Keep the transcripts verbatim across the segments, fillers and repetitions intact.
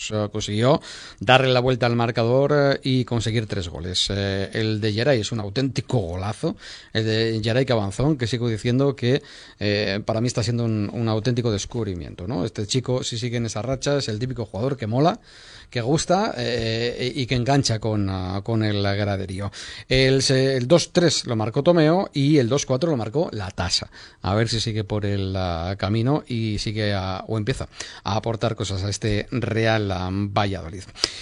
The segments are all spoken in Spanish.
consiguió darle la vuelta al marcador y conseguir tres goles. Eh, el de Geray es un auténtico golazo, el de Geray Cabanzón, que sigo diciendo que eh, para mí está siendo un, un auténtico descubrimiento, ¿no? Este chico, si sigue en esa racha, es el típico jugador que mola, que gusta eh, y que engancha con, uh, con el graderío. El, el dos tres lo marcó Tomeo y el dos cuatro lo marcó La Tasa. A ver si sigue por el uh, camino y sigue a, o empieza a aportar cosas a este Real um, Valladolid.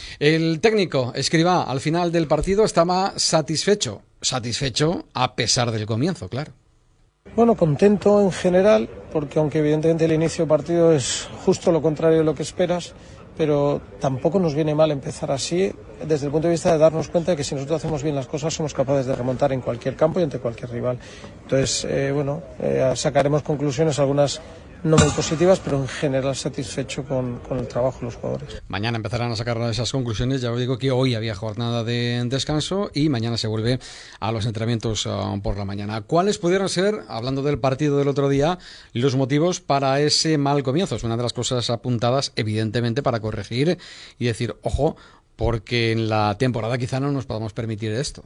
El técnico Escribá al final del partido estaba satisfecho, satisfecho a pesar del comienzo, claro. Bueno, contento en general, porque aunque evidentemente el inicio del partido es justo lo contrario de lo que esperas, pero tampoco nos viene mal empezar así, desde el punto de vista de darnos cuenta de que si nosotros hacemos bien las cosas somos capaces de remontar en cualquier campo y ante cualquier rival. Entonces, eh, bueno, eh, sacaremos conclusiones, algunas no muy positivas, pero en general satisfecho con, con el trabajo de los jugadores. Mañana empezarán a sacar esas conclusiones. Ya os digo que hoy había jornada de descanso y mañana se vuelve a los entrenamientos uh, por la mañana. ¿Cuáles pudieron ser, hablando del partido del otro día, los motivos para ese mal comienzo? Es una de las cosas apuntadas, evidentemente, para corregir y decir, ojo, porque en la temporada quizá no nos podamos permitir esto.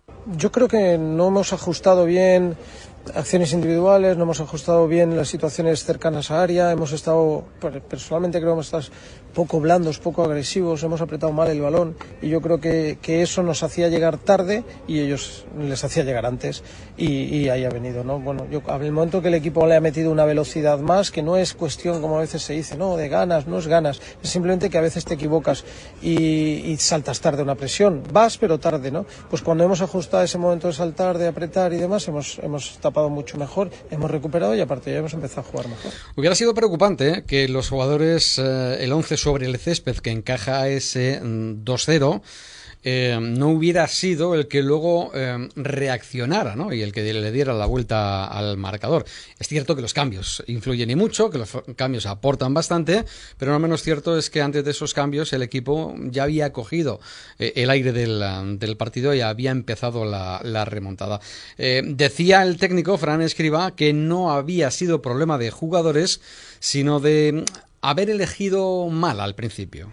Yo creo que no hemos ajustado bien acciones individuales, no hemos ajustado bien las situaciones cercanas a área, hemos estado, personalmente creo que hemos estado poco blandos, poco agresivos, hemos apretado mal el balón y yo creo que, que eso nos hacía llegar tarde y ellos les hacía llegar antes y, y ahí ha venido, ¿no? Bueno, yo en el momento que el equipo le ha metido una velocidad más, que no es cuestión, como a veces se dice, no, de ganas, no es ganas, es simplemente que a veces te equivocas y, y saltas tarde una presión, vas pero tarde, ¿no? Pues cuando hemos ajustado ese momento de saltar, de apretar y demás, hemos, hemos tapado mucho mejor, hemos recuperado y aparte ya hemos empezado a jugar mejor. Hubiera sido preocupante ¿eh? que los jugadores, eh, el once sobre el césped que encaja ese dos cero, eh, no hubiera sido el que luego eh, reaccionara, ¿no? Y el que le diera la vuelta al marcador. Es cierto que los cambios influyen y mucho, que los cambios aportan bastante, pero no menos cierto es que antes de esos cambios el equipo ya había cogido eh, el aire del, del partido y había empezado la, la remontada. Eh, decía el técnico Fran Escribá que no había sido problema de jugadores, sino de haber elegido mal al principio.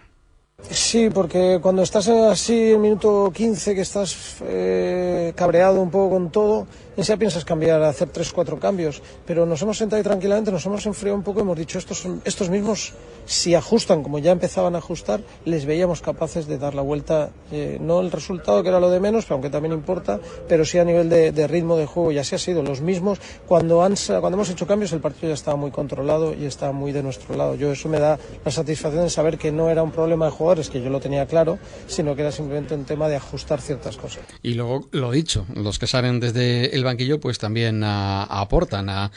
Sí, porque cuando estás así en minuto quince, que estás eh, cabreado un poco con todo, enseguida piensas cambiar, hacer tres, cuatro cambios, pero nos hemos sentado ahí tranquilamente, nos hemos enfriado un poco y hemos dicho, estos, son, estos mismos, si ajustan como ya empezaban a ajustar, les veíamos capaces de dar la vuelta, eh, no el resultado que era lo de menos, pero aunque también importa, pero sí a nivel de, de ritmo de juego, y así ha sido, los mismos, cuando, han, cuando hemos hecho cambios el partido ya estaba muy controlado y estaba muy de nuestro lado. Yo eso me da la satisfacción de saber que no era un problema de jugadores, que yo lo tenía claro, sino que era simplemente un tema de ajustar ciertas cosas. Y luego, lo dicho, los que salen desde el banquillo pues también a, a aportan a,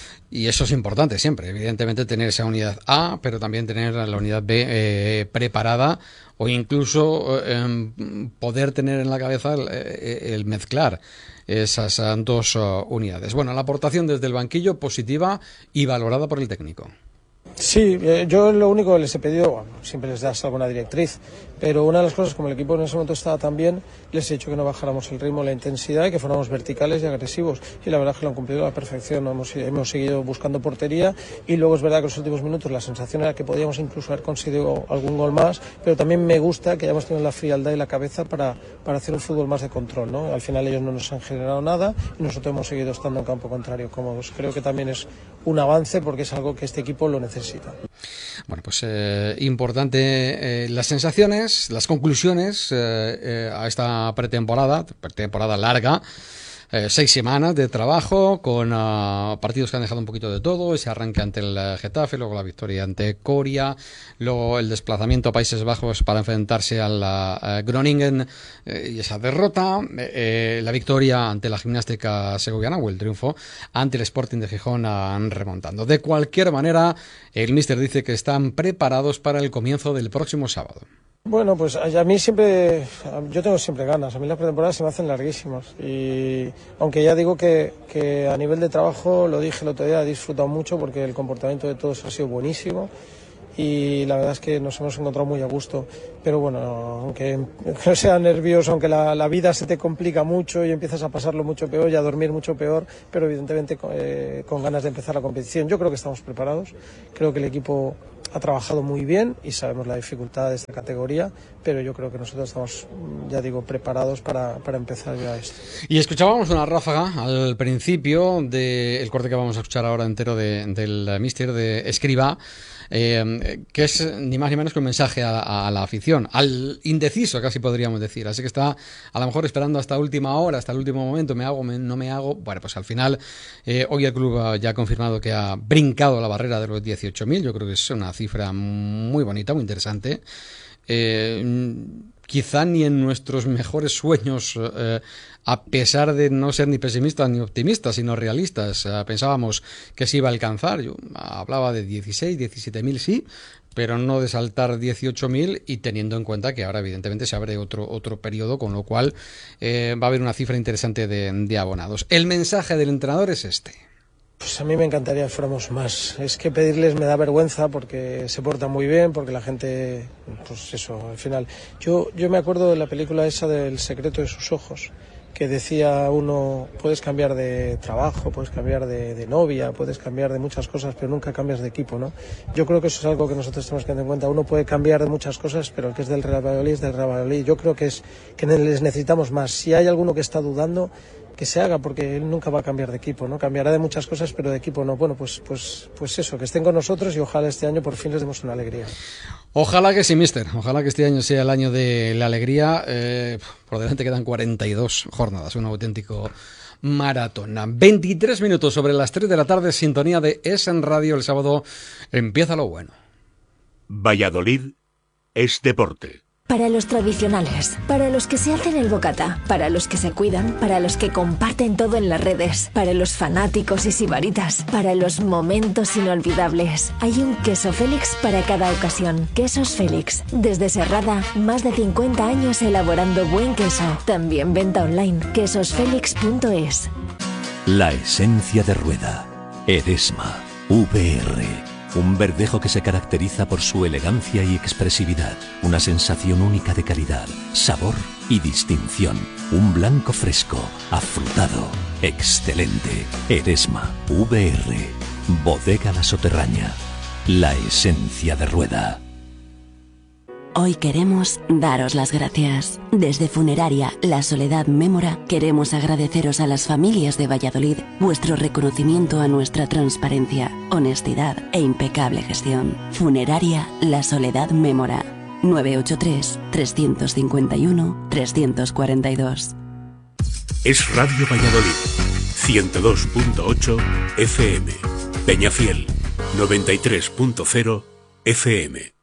y eso es importante siempre, evidentemente tener esa unidad A, pero también tener la unidad B eh, preparada o incluso eh, poder tener en la cabeza el, el mezclar esas dos uh, unidades. Bueno, la aportación desde el banquillo positiva y valorada por el técnico. Sí, eh, yo lo único que les he pedido, bueno, siempre les das alguna directriz, pero una de las cosas, como el equipo en ese momento estaba tan bien, les he dicho que no bajáramos el ritmo, la intensidad y que fuéramos verticales y agresivos. Y la verdad es que lo han cumplido a la perfección. Hemos, hemos seguido buscando portería y luego es verdad que en los últimos minutos la sensación era que podíamos incluso haber conseguido algún gol más, pero también me gusta que hayamos tenido la frialdad y la cabeza para, para hacer un fútbol más de control, ¿no? Al final ellos no nos han generado nada y nosotros hemos seguido estando en campo contrario cómodos. Creo que también es un avance porque es algo que este equipo lo necesita. Bueno, pues eh, importante eh, las sensaciones, las conclusiones eh, eh, a esta pretemporada, pretemporada larga. Eh, seis semanas de trabajo con uh, partidos que han dejado un poquito de todo, ese arranque ante el uh, Getafe, luego la victoria ante Coria, luego el desplazamiento a Países Bajos para enfrentarse al uh, Groningen eh, y esa derrota, eh, la victoria ante la Gimnástica Segoviana o el triunfo ante el Sporting de Gijón uh, remontando. De cualquier manera, el míster dice que están preparados para el comienzo del próximo sábado. Bueno, pues a mí siempre, yo tengo siempre ganas, a mí las pretemporadas se me hacen larguísimas y aunque ya digo que, que a nivel de trabajo, lo dije el otro día, he disfrutado mucho porque el comportamiento de todos ha sido buenísimo y la verdad es que nos hemos encontrado muy a gusto, pero bueno, aunque no sea nervioso, aunque la, la vida se te complica mucho y empiezas a pasarlo mucho peor y a dormir mucho peor, pero evidentemente eh, con ganas de empezar la competición. Yo creo que estamos preparados, creo que el equipo ha trabajado muy bien y sabemos la dificultad de esta categoría, pero yo creo que nosotros estamos, ya digo, preparados para, para empezar ya esto. Y escuchábamos una ráfaga al principio del corte que vamos a escuchar ahora entero de, del míster de Escribá, eh, que es ni más ni menos que un mensaje a, a la afición, al indeciso casi podríamos decir, así que está a lo mejor esperando hasta última hora, hasta el último momento, me hago, me, no me hago. Bueno, pues al final eh, hoy el club ya ha confirmado que ha brincado la barrera de los dieciocho mil, yo creo que es una cifra muy bonita, muy interesante. Eh, quizá ni en nuestros mejores sueños, eh, a pesar de no ser ni pesimistas ni optimistas, sino realistas, eh, pensábamos que se iba a alcanzar. Yo hablaba de dieciséis, diecisiete mil, sí, pero no de saltar dieciocho mil, y teniendo en cuenta que ahora evidentemente se abre otro, otro periodo, con lo cual eh, va a haber una cifra interesante de, de abonados. El mensaje del entrenador es este. Pues a mí me encantaría que fuéramos más. Es que pedirles me da vergüenza porque se portan muy bien, porque la gente, pues eso, al final. Yo, yo me acuerdo de la película esa del secreto de sus ojos, que decía uno, puedes cambiar de trabajo, puedes cambiar de, de novia, puedes cambiar de muchas cosas, pero nunca cambias de equipo, ¿no? Yo creo que eso es algo que nosotros tenemos que tener en cuenta. Uno puede cambiar de muchas cosas, pero el que es del Real Valladolid es del Real Valladolid. Yo creo que es que les necesitamos más. Si hay alguno que está dudando, que se haga, porque él nunca va a cambiar de equipo, ¿no? Cambiará de muchas cosas, pero de equipo no. Bueno, pues, pues, pues eso, que estén con nosotros y ojalá este año por fin les demos una alegría. Ojalá que sí, mister. Ojalá que este año sea el año de la alegría. Eh, por delante quedan cuarenta y dos jornadas, un auténtico maratón. veintitrés minutos sobre las tres de la tarde, sintonía de Es en Radio. El sábado empieza lo bueno. Valladolid es deporte. Para los tradicionales, para los que se hacen el bocata, para los que se cuidan, para los que comparten todo en las redes, para los fanáticos y sibaritas, para los momentos inolvidables. Hay un queso Félix para cada ocasión. Quesos Félix. Desde Serrada, más de cincuenta años elaborando buen queso. También venta online. quesos félix punto es. La esencia de Rueda. Eresma. V R. Un verdejo que se caracteriza por su elegancia y expresividad. Una sensación única de calidad, sabor y distinción. Un blanco fresco, afrutado, excelente. Eresma, V R. Bodega La Soterraña. La esencia de Rueda. Hoy queremos daros las gracias. Desde Funeraria La Soledad Mémora queremos agradeceros a las familias de Valladolid vuestro reconocimiento a nuestra transparencia, honestidad e impecable gestión. Funeraria La Soledad Mémora. nueve ocho tres, tres cinco uno, tres cuatro dos. Es Radio Valladolid, ciento dos punto ocho F M. Peñafiel, noventa y tres punto cero F M.